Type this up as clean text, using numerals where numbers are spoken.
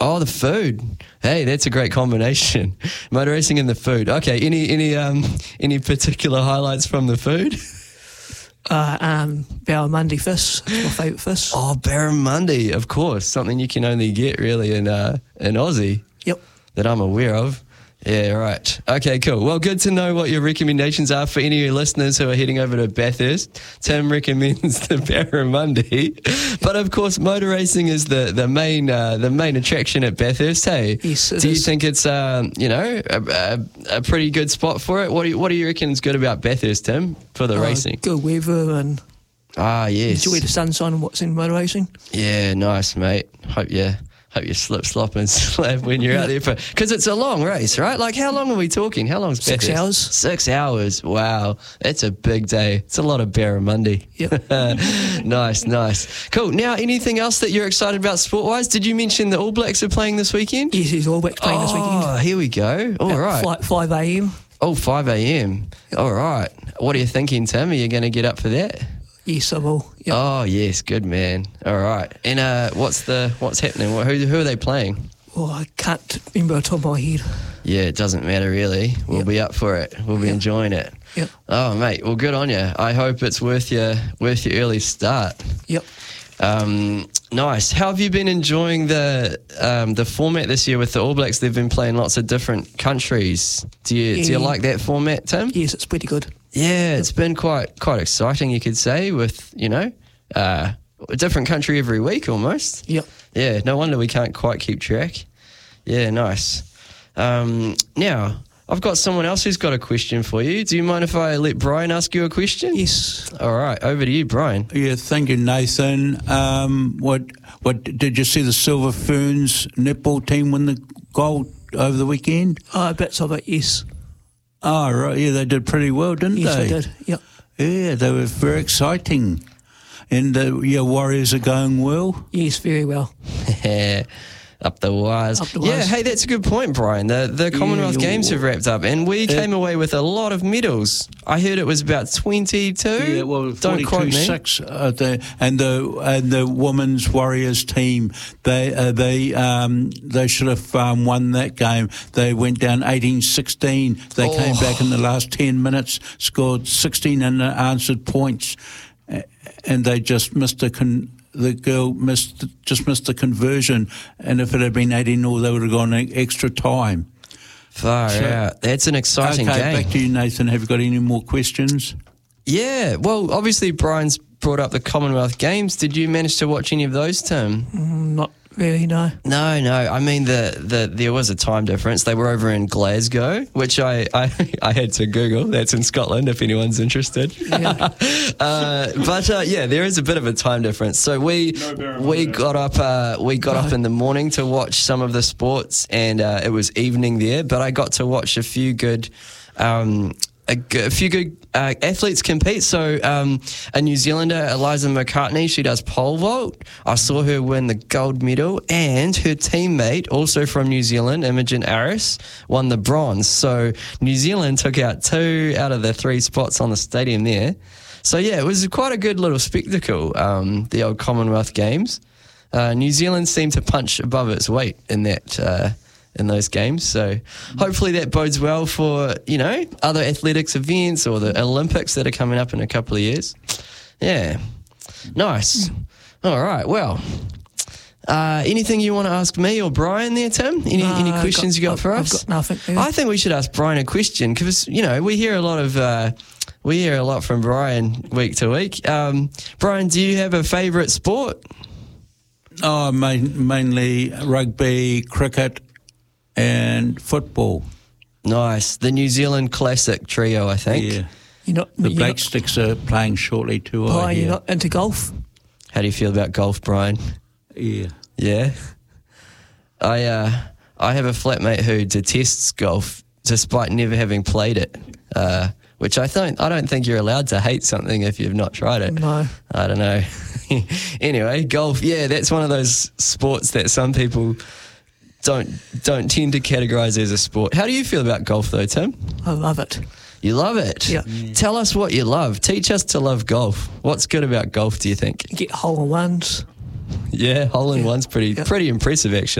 Oh, the food. Hey, that's a great combination. Motor racing and the food. Okay, any particular highlights from the food? Barramundi fish. It's my favourite fish. Oh, barramundi, of course. Something you can only get really in Aussie. Yep. That I'm aware of. Yeah, right. Okay, cool. Well, good to know what your recommendations are for any of your listeners who are heading over to Bathurst. Tim recommends the barramundi. But, of course, motor racing is the main attraction at Bathurst, hey? Yes, it Do you is. think it's, a pretty good spot for it? What do you reckon is good about Bathurst, Tim, for the racing? Good weather and Yes. enjoy the sunshine and what's in motor racing. Yeah, nice, mate. Hope you slip, slop and slap when you're out there. Because it's a long race, right? Like, how long are we talking? How long's 6 Bathurst? hours. 6 hours. Wow. That's a big day. It's a lot of barramundi. Yep. Nice. Cool. Now, anything else that you're excited about sport-wise? Did you mention the All Blacks are playing this weekend? Yes, he's all back playing this weekend. Oh, here we go. All right. 5 a.m. Oh, 5 a.m. All right. What are you thinking, Tim? Are you going to get up for that? Yes, I will. Yep. Oh, yes. Good, man. All right. And what's happening? Who are they playing? Well, I can't remember off the top of my head. Yeah, it doesn't matter really. We'll be up for it. We'll be enjoying it. Yep. Oh, mate. Well, good on you. I hope it's worth your early start. Yep. Nice. How have you been enjoying the format this year with the All Blacks? They've been playing lots of different countries. Do you like that format, Tim? Yes, it's pretty good. Yeah, it's been quite exciting, you could say, with a different country every week almost. Yep. Yeah, no wonder we can't quite keep track. Yeah, nice. Now, I've got someone else who's got a question for you. Do you mind if I let Brian ask you a question? Yes. All right, over to you, Brian. Yeah, thank you, Nathan. What did you see the Silver Ferns netball team win the gold over the weekend? Bits of it, yes. Oh, right, yeah, they did pretty well, didn't Yes, they? they did, yep. Yeah, they were very exciting. And your Warriors are going well? Yes, very well. Up the wires. Yeah, hey, that's a good point, Brian. The Commonwealth Games have wrapped up, and we came away with a lot of medals. I heard it was about 22. Yeah, well, Don't quote me. 42-6. And the women's Warriors team, they should have won that game. They went down 18-16. They came back in the last 10 minutes, scored 16 unanswered points, and they just missed the girl missed the conversion, and if it had been 18-0, they would have gone extra time. Far out. That's an exciting game. Back to you, Nathan. Have you got any more questions? Yeah, well, obviously Brian's brought up the Commonwealth Games. Did you manage to watch any of those, Tim? Not really, no. No. I mean, there was a time difference. They were over in Glasgow, which I had to Google. That's in Scotland, if anyone's interested. Yeah. But there is a bit of a time difference. So we got up in the morning to watch some of the sports, and it was evening there. But I got to watch a few good. Athletes compete. So a New Zealander, Eliza McCartney, she does pole vault. I saw her win the gold medal, and her teammate, also from New Zealand, Imogen Aris, won the bronze. So New Zealand took out 2 out of the 3 spots on the stadium there. So yeah, it was quite a good little spectacle, the old Commonwealth Games. New Zealand seemed to punch above its weight in that in those games. So hopefully that bodes well for, other athletics events or the Olympics that are coming up in a couple of years. Yeah. Nice. All right. Well, anything you want to ask me or Brian there, Tim? Any questions you got for us? I've got nothing. Really. I think we should ask Brian a question because, we hear a lot from Brian week to week. Brian, do you have a favourite sport? Oh, mainly rugby, cricket, and football. Nice. The New Zealand Classic trio, I think. Yeah. The Black Sticks are playing shortly too. Brian, you're not into golf? How do you feel about golf, Brian? Yeah. Yeah? I have a flatmate who detests golf despite never having played it, which I don't think you're allowed to hate something if you've not tried it. No. I don't know. Anyway, golf, yeah, that's one of those sports that some people don't tend to categorise as a sport. How do you feel about golf though, Tim? I love it. You love it? Yeah. Tell us what you love. Teach us to love golf. What's good about golf, do you think? You get hole-in-ones. Yeah, hole-in-one's pretty impressive, actually.